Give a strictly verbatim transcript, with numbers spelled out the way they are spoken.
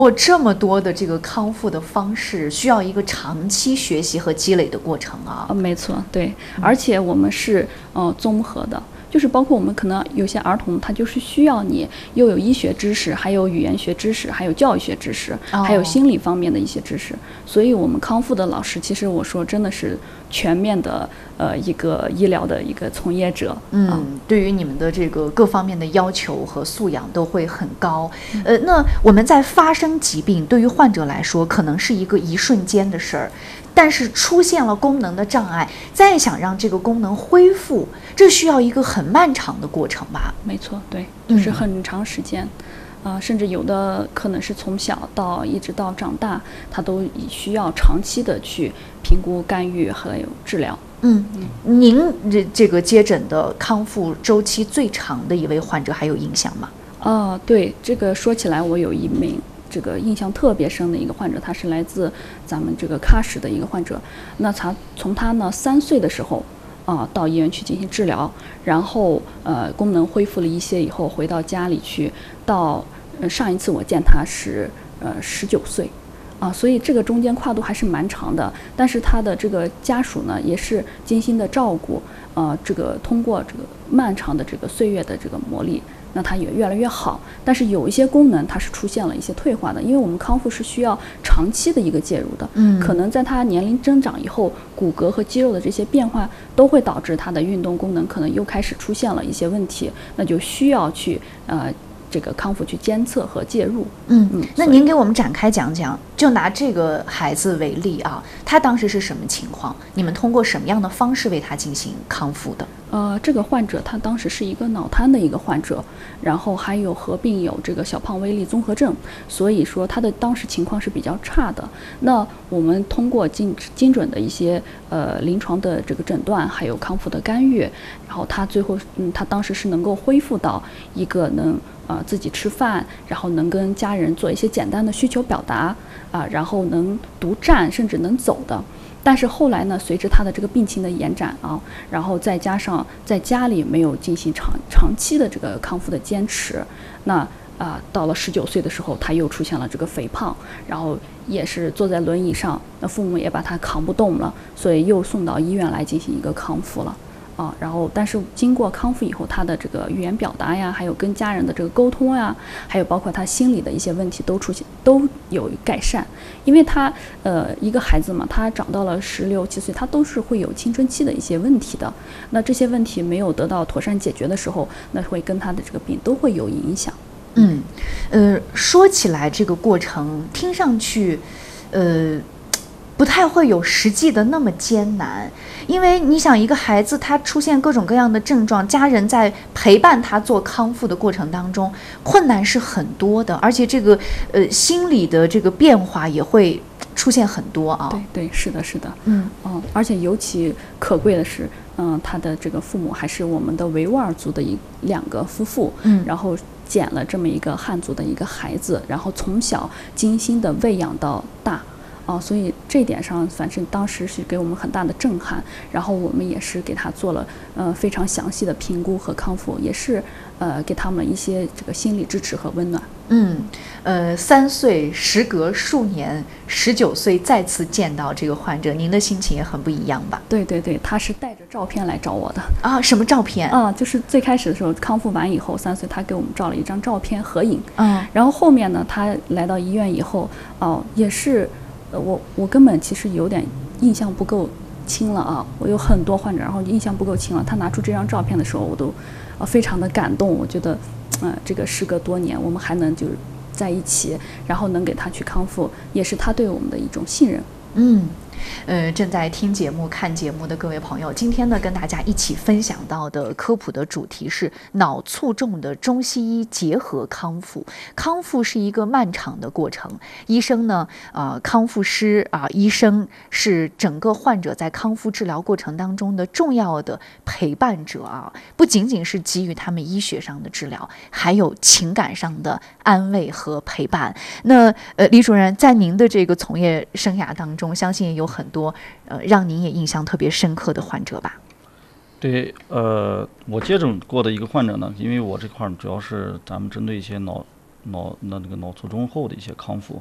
我这么多的这个康复的方式，需要一个长期学习和积累的过程啊。 呃、没错，对，而且我们是呃综合的。就是包括我们可能有些儿童，他就是需要你又有医学知识，还有语言学知识，还有教育学知识，还有心理方面的一些知识。所以我们康复的老师，其实我说真的是全面的呃一个医疗的一个从业者。 嗯，对于你们的这个各方面的要求和素养都会很高。呃，那我们在发生疾病，对于患者来说可能是一个一瞬间的事儿。但是出现了功能的障碍，再想让这个功能恢复，这需要一个很漫长的过程吧？ 没错，对，就是很长时间，啊、嗯呃，甚至有的可能是从小到一直到长大，他都需要长期的去评估、干预还有治疗。 嗯，您这这个接诊的康复周期最长的一位患者还有印象吗？ 啊、呃，对，这个说起来，我有一名。这个印象特别深的一个患者，他是来自咱们这个喀什的一个患者。那他从他呢三岁的时候啊、呃、到医院去进行治疗，然后呃功能恢复了一些以后回到家里去，到、呃、上一次我见他是呃十九岁啊，所以这个中间跨度还是蛮长的。但是他的这个家属呢也是精心的照顾，呃这个通过这个漫长的这个岁月的这个磨砺。那它也越来越好，但是有一些功能它是出现了一些退化的，因为我们康复是需要长期的一个介入的，嗯，可能在它年龄增长以后，骨骼和肌肉的这些变化都会导致它的运动功能可能又开始出现了一些问题，那就需要去呃这个康复去监测和介入。 嗯嗯，那您给我们展开讲讲，就拿这个孩子为例啊，他当时是什么情况？你们通过什么样的方式为他进行康复的？ 呃，这个患者他当时是一个脑瘫的一个患者，然后还有合并有这个小胖微粒综合症，所以说他的当时情况是比较差的。那我们通过精精准的一些呃临床的这个诊断，还有康复的干预，然后他最后嗯，他当时是能够恢复到一个能呃自己吃饭，然后能跟家人做一些简单的需求表达啊、呃，然后能独站甚至能走的。但是后来呢，随着他的这个病情的延展啊，然后再加上在家里没有进行长长期的这个康复的坚持，那啊、呃，到了十九岁的时候，他又出现了这个肥胖，然后也是坐在轮椅上，那父母也把他扛不动了，所以又送到医院来进行一个康复了。啊，然后但是经过康复以后，他的这个语言表达呀，还有跟家人的这个沟通呀，还有包括他心理的一些问题都出现都有改善。因为他呃一个孩子嘛，他长到了十六七岁，他都是会有青春期的一些问题的。那这些问题没有得到妥善解决的时候，那会跟他的这个病都会有影响。 嗯，呃，说起来这个过程听上去，呃。不太会有实际的那么艰难，因为你想一个孩子他出现各种各样的症状，家人在陪伴他做康复的过程当中，困难是很多的，而且这个呃心理的这个变化也会出现很多啊。 对对，是的，是的，嗯嗯，而且尤其可贵的是，嗯、呃，他的这个父母还是我们的维吾尔族的一两个夫妇，嗯，然后捡了这么一个汉族的一个孩子，然后从小精心的喂养到大。啊，所以这点上，反正当时是给我们很大的震撼。然后我们也是给他做了呃非常详细的评估和康复，也是呃给他们一些这个心理支持和温暖。 嗯，呃，三岁时隔数年，十九岁再次见到这个患者，您的心情也很不一样吧？ 对对对，他是带着照片来找我的啊。什么照片？ 啊，就是最开始的时候康复完以后，三岁他给我们照了一张照片合影。嗯，然后后面呢，他来到医院以后，哦、呃，也是。呃，我我根本其实有点印象不够清了啊！我有很多患者，然后印象不够清了。他拿出这张照片的时候，我都呃非常的感动。我觉得，呃，这个时隔多年，我们还能就是在一起，然后能给他去康复，也是他对我们的一种信任。 嗯。呃，正在听节目、看节目的各位朋友，今天呢，跟大家一起分享到的科普的主题是脑卒中的中西医结合康复。康复是一个漫长的过程，医生呢，呃，康复师啊、呃，医生是整个患者在康复治疗过程当中的重要的陪伴者啊，不仅仅是给予他们医学上的治疗，还有情感上的安慰和陪伴。那呃，李主任在您的这个从业生涯当中，相信有很多呃让您也印象特别深刻的患者吧？ 对，呃，我接诊过的一个患者呢，因为我这块主要是咱们针对一些脑脑那那个脑卒中后的一些康复。